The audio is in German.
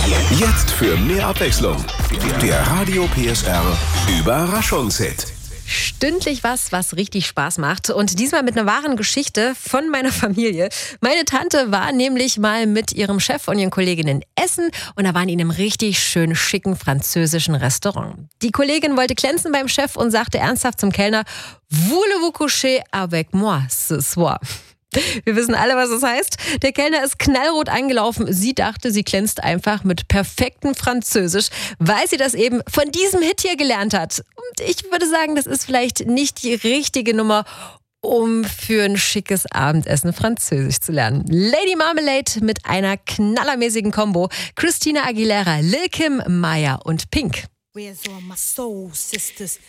Jetzt für mehr Abwechslung. Der Radio PSR Überraschungshit. Stündlich was richtig Spaß macht. Und diesmal mit einer wahren Geschichte von meiner Familie. Meine Tante war nämlich mal mit ihrem Chef und ihren Kolleginnen essen und da waren die in einem richtig schön schicken französischen Restaurant. Die Kollegin wollte glänzen beim Chef und sagte ernsthaft zum Kellner: Voulez-vous coucher avec moi ce soir? Wir wissen alle, was das heißt. Der Kellner ist knallrot angelaufen. Sie dachte, sie glänzt einfach mit perfektem Französisch, weil sie das eben von diesem Hit hier gelernt hat. Und ich würde sagen, das ist vielleicht nicht die richtige Nummer, um für ein schickes Abendessen Französisch zu lernen. Lady Marmalade mit einer knallermäßigen Kombo. Christina Aguilera, Lil Kim, Maya und Pink. Where's all my soul sisters?